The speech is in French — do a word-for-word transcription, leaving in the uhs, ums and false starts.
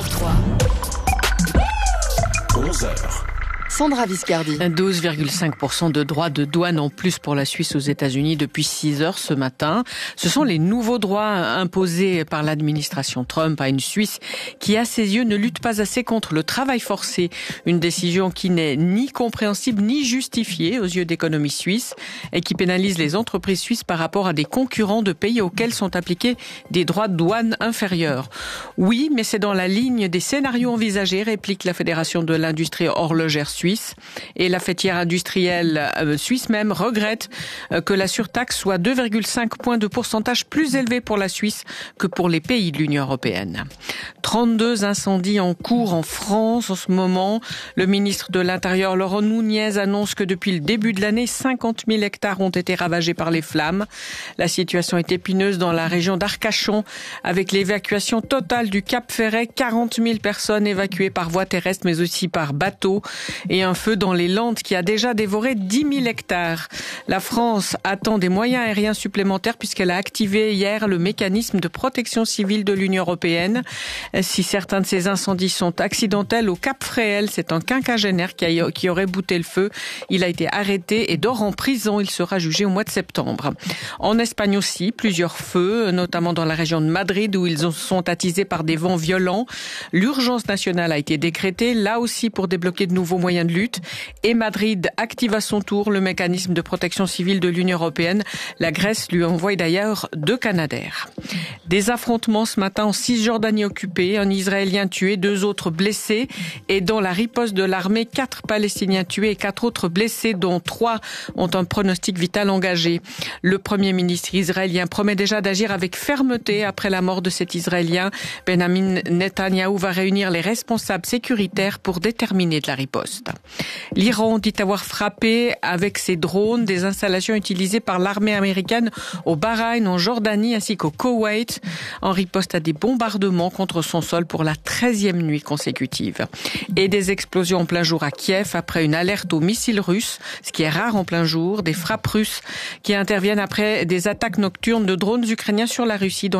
sur trois. onze heures. Sandra Viscardi. douze virgule cinq pour cent de droits de douane en plus pour la Suisse aux États-Unis depuis six heures ce matin. Ce sont les nouveaux droits imposés par l'administration Trump à une Suisse qui, à ses yeux, ne lutte pas assez contre le travail forcé. Une décision qui n'est ni compréhensible ni justifiée aux yeux d'économie suisse et qui pénalise les entreprises suisses par rapport à des concurrents de pays auxquels sont appliqués des droits de douane inférieurs. Oui, mais c'est dans la ligne des scénarios envisagés, réplique la Fédération de l'industrie horlogère suisse. Et la fêtière industrielle euh, suisse même regrette euh, que la surtaxe soit deux virgule cinq points de pourcentage plus élevé pour la Suisse que pour les pays de l'Union européenne. trente-deux incendies en cours en France en ce moment. Le ministre de l'Intérieur, Laurent Nunez, annonce que depuis le début de l'année, cinquante mille hectares ont été ravagés par les flammes. La situation est épineuse dans la région d'Arcachon avec l'évacuation totale du Cap Ferret. quarante mille personnes évacuées par voie terrestre mais aussi par bateau. Et un feu dans les Landes qui a déjà dévoré dix mille hectares. La France attend des moyens aériens supplémentaires puisqu'elle a activé hier le mécanisme de protection civile de l'Union européenne. Si certains de ces incendies sont accidentels, au Cap Fréhel, c'est un quinquagénaire qui, a, qui aurait bouté le feu. Il a été arrêté et dort en prison. Il sera jugé au mois de septembre. En Espagne aussi, plusieurs feux, notamment dans la région de Madrid où ils sont attisés par des vents violents. L'urgence nationale a été décrétée, là aussi pour débloquer de nouveaux moyens de lutte. Et Madrid active à son tour le mécanisme de protection civile de l'Union européenne. La Grèce lui envoie d'ailleurs deux Canadair. Des affrontements ce matin en Cisjordanie occupée. Un Israélien tué, deux autres blessés. Et dans la riposte de l'armée, quatre Palestiniens tués et quatre autres blessés, dont trois ont un pronostic vital engagé. Le Premier ministre israélien promet déjà d'agir avec fermeté après la mort de cet Israélien. Benjamin Netanyahou va réunir les responsables sécuritaires pour déterminer de la riposte. L'Iran dit avoir frappé avec ses drones des installations utilisées par l'armée américaine au Bahreïn, en Jordanie ainsi qu'au Koweït en riposte à des bombardements contre son sol pour la treizième nuit consécutive. Et des explosions en plein jour à Kiev après une alerte aux missiles russes, ce qui est rare en plein jour, des frappes russes qui interviennent après des attaques nocturnes de drones ukrainiens sur la Russie.